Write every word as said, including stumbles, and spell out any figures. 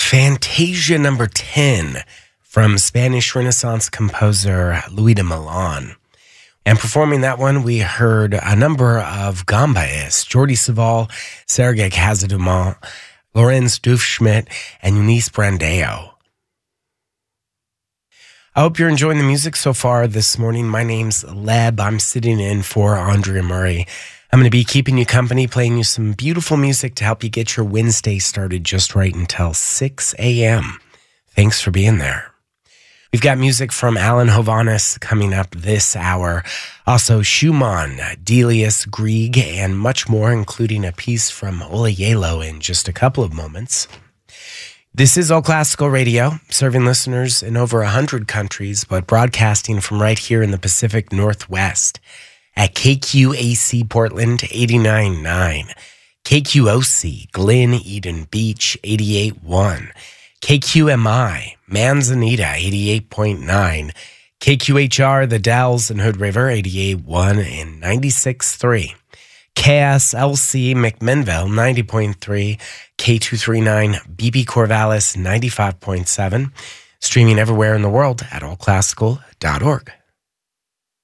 Fantasia number ten from Spanish Renaissance composer Louis de Milan. And performing that one, we heard a number of gambaists, Jordi Savall, Sergei Kazadumont, Lorenz Doofschmidt, and Eunice Brandao. I hope you're enjoying the music so far this morning. My name's Leb. I'm sitting in for Andrea Murray. I'm going to be keeping you company, playing you some beautiful music to help you get your Wednesday started just right until six a.m. Thanks for being there. We've got music from Alan Hovhaness coming up this hour. Also Schumann, Delius, Grieg, and much more, including a piece from Ola Yelo in just a couple of moments. This is All Classical Radio, serving listeners in over one hundred countries, but broadcasting from right here in the Pacific Northwest at K Q A C Portland eighty-nine point nine, K Q O C Glen Eden Beach eighty-eight point one, K Q M I Manzanita eighty-eight point nine, K Q H R The Dalles and Hood River eighty-eight point one and ninety-six point three, K S L C McMinnville ninety point three, K two thirty-nine B B Corvallis ninety-five point seven, streaming everywhere in the world at all classical dot org.